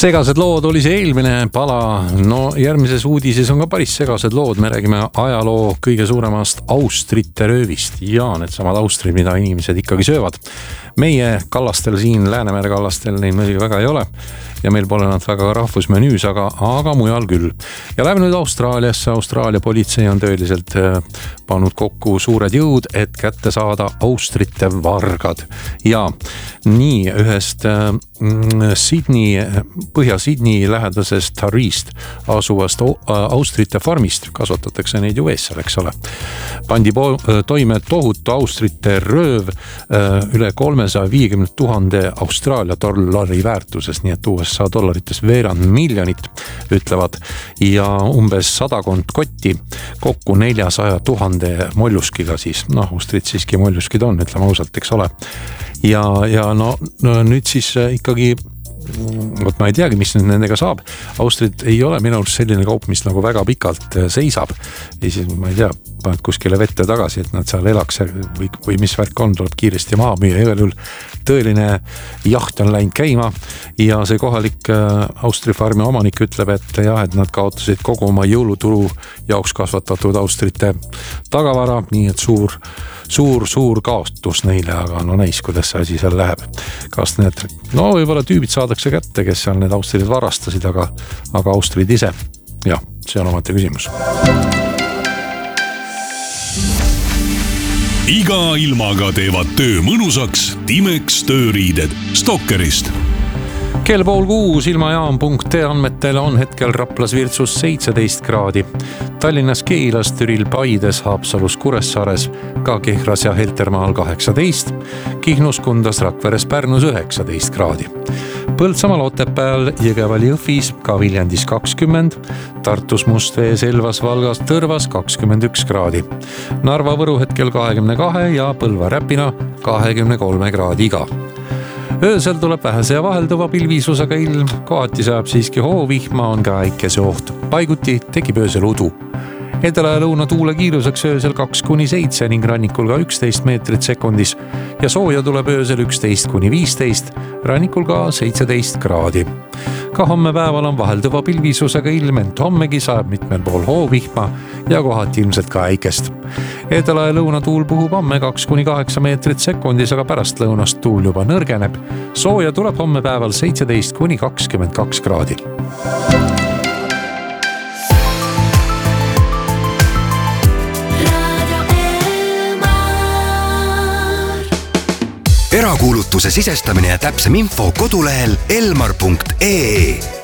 Segased lood oli see eelmine pala. No järgmises uudises on ka päris segased lood. Me räägime ajaloo kõige suuremast austrite röövist ja needsamad austrid, mida inimesed ikkagi söövad. Meie kallastel siin, Läänemere kallastel, neid meil väga ei ole ja meil pole nad väga rahvusmenüüs, aga mujal küll. Ja läheme nüüd Austraaliasse. Austraalia politsei on tõeliselt pannud kokku suured jõud, et kätte saada austrite vargad. Ja nii ühest Sydney, Põhja-Sydney lähedasest Tarist asuvast austrite farmist, kasvatatakse neid ju ees, eks ole. Pandi toime tohutu austrite rööv üle 350 000 Austraalia dollari väärtuses, nii et USA dollarites veerand miljonit ütlevad ja umbes 100 kotti kokku 400 000 molluskiga siis. Austrid siiski molluskid on, ütleme ausalt, eks ole. Ja no nüüd siis ikkagi ma ei teagi, mis nüüd nendega saab. Austrid ei ole minu arust selline kaup, mis nagu väga pikalt seisab. Ja siis ma ei tea, paned kuskile vette tagasi, et nad seal elaks või mis värk on, tuleb kiiresti maha müüa. Igal juhul tõeline jaht on läinud käima ja see kohalik Austri farmi omanik ütleb, et nad kaotasid kogu oma jõuluturu jaoks kasvatatud austrite tagavara, nii et suur kaotus neile, aga no näis, kuidas see asi seal läheb. Kas need, võib-olla tüübid saadakse kätte, kes seal need austrid varastasid, aga austrid ise, jah, see on omate küsimus. Iga ilmaga teevad töö mõnusaks Timex tööriided Stokkerist. Kell 5:30 ilmajaam.ee andmetel on hetkel Raplas Virtsus 17 kraadi. Tallinnas, Keilas, Türil, Paides, Haapsalus, Kuressaares, ka Kehras ja Heltermaal 18, Kihnus, Kundas, Rakveres, Pärnus 19 kraadi. Põltsamaal, Otepääl, Jõgeval, Jõhvis, ka Viljandis 20, Tartus, Mustvees, Elvas, Valgas, Tõrvas 21 kraadi. Narva, Võru hetkel 22 ja Põlva, Räpina 23 kraadiga. Öösel tuleb vähese ja vahelduva pilvisusega ilm, kohati saab siiski hoovihma, on ka äikese oht. Paiguti tekib öösel udu. Edela ja lõuna tuule kiiruseks öösel 2-7 ning rannikul ka 11 meetrit sekundis ja sooja tuleb öösel 11-15, rannikul ka 17 kraadi. Ka homme päeval on vahelduva pilvisusega ilm, ent hommegi saab mitmel pool hoovihma ja kohati ilmselt ka äikest. Edela ja lõuna tuul puhub homme 2-8 meetrit sekundis, aga pärast lõunast tuul juba nõrgeneb. Sooja tuleb homme päeval 17-22 kraadi. Erakuulutuse sisestamine ja täpsem info kodulehel elmar.ee.